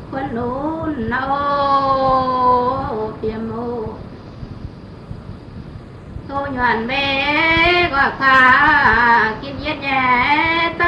quân nôn nô tiêm mô tô nhuận bê gọi khá kim yết nhé ta